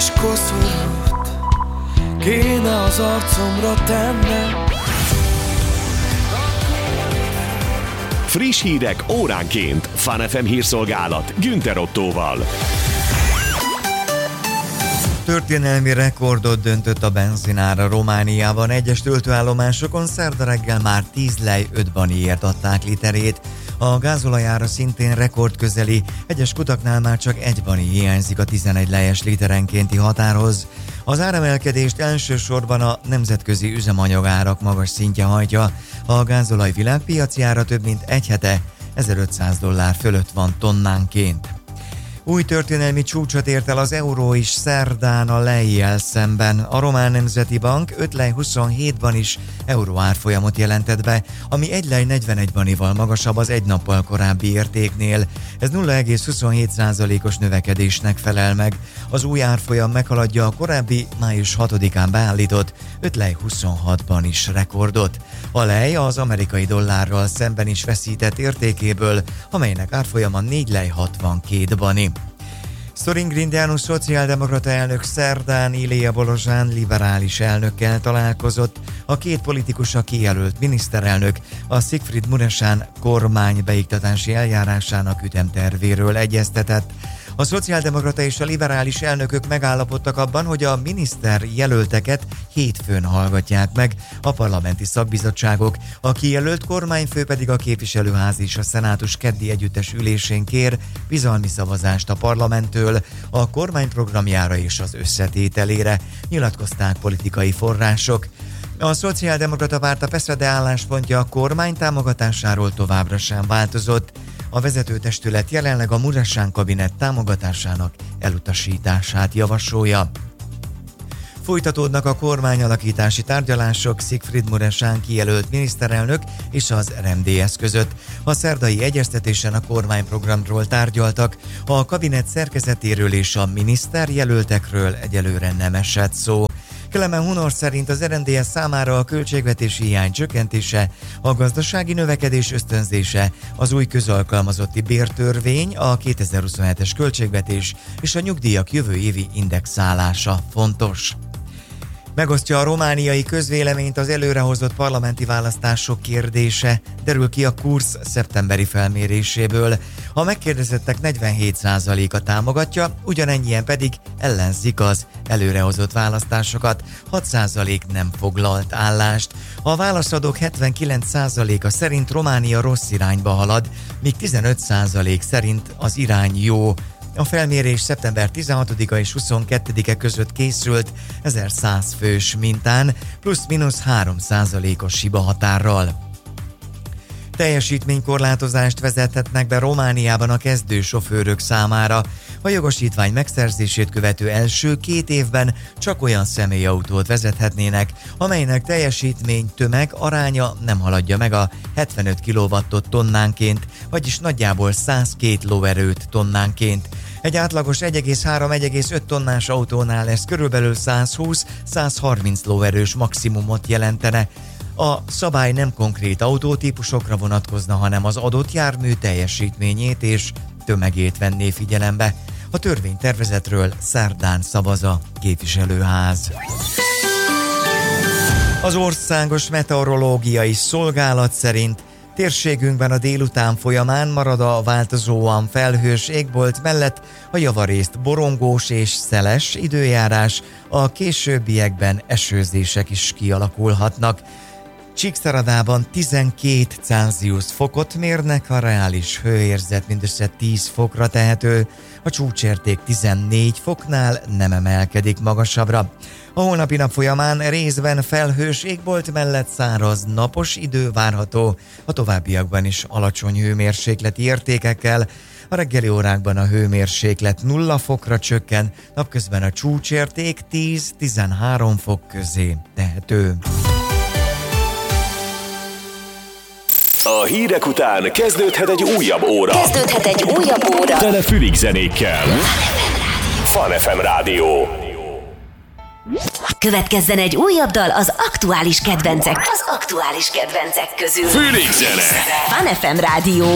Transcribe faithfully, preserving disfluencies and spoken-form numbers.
Édes koszorút kéne az arcomra tennem. Friss hírek óránként. Fun ef em hírszolgálat Günther Ottóval. Történelmi rekordot döntött a benzinára Romániában. Egyes töltőállomásokon szerda reggel már tíz lej öt baniért adták literét. A gázolajára szintén rekordközeli, egyes kutaknál már csak egy bani hiányzik a tizenegy lejes literenkénti határhoz. Az áremelkedést elsősorban a nemzetközi üzemanyagárak magas szintje hajtja. A gázolaj világpiaci ára több mint egy hete ezerötszáz dollár fölött van tonnánként. Új történelmi csúcsot ért el az euró is szerdán a lejjel szemben. A Román Nemzeti Bank öt lej huszonhétban is euró árfolyamot jelentett be, ami egy lej negyvenegy banival magasabb az egy nappal korábbi értéknél. Ez nulla egész huszonhét százalékos növekedésnek felel meg. Az új árfolyam meghaladja a korábbi május hatodikán beállított öt lej huszonhatban is rekordot. A lej az amerikai dollárral szemben is veszített értékéből, amelynek árfolyama négy lej hatvankét bani. Sorin Grindeanu szociáldemokrata elnök szerdán Ilie Bolozsán liberális elnökkel találkozott. A két politikus a kijelölt miniszterelnök a Siegfried Mureșan kormány beiktatási eljárásának ütemtervéről egyeztetett. A szociáldemokrata és a liberális elnökök megállapodtak abban, hogy a miniszter jelölteket hétfőn hallgatják meg a parlamenti szakbizottságok. A kijelölt kormányfő pedig a képviselőház és a szenátus keddi együttes ülésén kér bizalmi szavazást a parlamenttől a kormány programjára és az összetételére, nyilatkozták politikai források. A szociáldemokrata párt a pé es zé dé álláspontja a kormány támogatásáról továbbra sem változott. A vezetőtestület jelenleg a Mureșan kabinet támogatásának elutasítását javasolja. Folytatódnak a kormányalakítási tárgyalások Siegfried Mureșan kijelölt miniszterelnök és az er em dé es között. A szerdai egyeztetésen a kormányprogramról tárgyaltak, a kabinet szerkezetéről és a miniszterjelöltekről egyelőre nem esett szó. Kelemen Hunor szerint az er em dé es számára a költségvetési hiány csökkentése, a gazdasági növekedés ösztönzése, az új közalkalmazotti bértörvény, a kétezer-huszonhetes költségvetés és a nyugdíjak jövő évi indexálása fontos. Megosztja a romániai közvéleményt az előrehozott parlamenti választások kérdése, derül ki a Kurz szeptemberi felméréséből. A megkérdezettek negyvenhét százaléka támogatja, ugyanennyien pedig ellenzik az előrehozott választásokat, hat százalék nem foglalt állást. A válaszadók hetvenkilenc százaléka szerint Románia rossz irányba halad, míg tizenöt százalék szerint az irány jó. A felmérés szeptember tizenhatodika és huszonkettedike között készült ezerszáz fős mintán, plusz-minusz három százalékos hibahatárral. Teljesítménykorlátozást vezethetnek be Romániában a kezdő sofőrök számára. A jogosítvány megszerzését követő első két évben csak olyan személyautót vezethetnének, amelynek teljesítmény tömeg aránya nem haladja meg a hetvenöt kilovattot tonnánként, vagyis nagyjából száz két lóerőt tonnánként. Egy átlagos egy egész három - egy egész öt tonnás autónál ez körülbelül százhúsz-százharminc lóerős maximumot jelentene. A szabály nem konkrét autótípusokra vonatkozna, hanem az adott jármű teljesítményét és tömegét venné figyelembe. A törvénytervezetről szerdán szavaz a képviselőház. Az Országos Meteorológiai Szolgálat szerint térségünkben a délután folyamán marad a változóan felhős égbolt mellett a javarészt borongós és szeles időjárás, a későbbiekben esőzések is kialakulhatnak. Csíkszeredában tizenkét Celsius fokot mérnek, a reális hőérzet mindössze tíz fokra tehető, a csúcsérték tizennégy foknál nem emelkedik magasabbra. A holnapi nap folyamán részben felhős égbolt mellett száraz napos idő várható, a továbbiakban is alacsony hőmérsékleti értékekkel. A reggeli órákban a hőmérséklet nulla fokra csökken, napközben a csúcsérték tíz-tizenhárom fok közé tehető. A hírek után kezdődhet egy újabb óra. Kezdődhet egy újabb óra. Tele fülig zenékkel. Fun ef em Rádió. Következzen egy újabb dal az aktuális kedvencek. Az aktuális kedvencek közül. Fülig zene. Fun ef em Rádió.